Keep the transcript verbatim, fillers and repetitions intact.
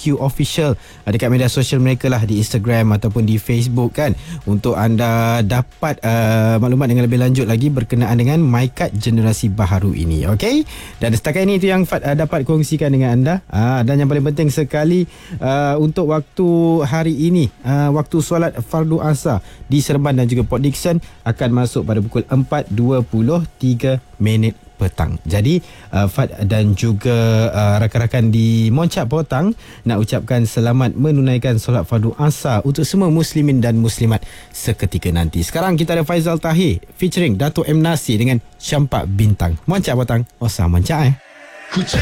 Q Official uh, dekat media sosial mereka lah, di Instagram ataupun di Facebook kan, untuk anda dapat uh, maklumat dengan lebih lanjut lagi berkenaan dengan MyKad generasi baharu ini. Okey, dan setakat ini itu yang Fad uh, dapat kongsikan dengan anda. uh, dan yang paling penting sekali, uh, untuk waktu hari ini, uh, waktu solat fardu asar di Seremban dan juga Port Dickson akan masuk pada pukul empat dua puluh tiga minit petang. Jadi uh, Fad dan juga uh, rakan-rakan di Moncak Potang nak ucapkan selamat menunaikan solat fardu asar untuk semua muslimin dan muslimat seketika nanti. Sekarang kita ada Faizal Tahir featuring Dato' M Nasir dengan Campak Bintang. Moncak Potang, osah Moncak eh.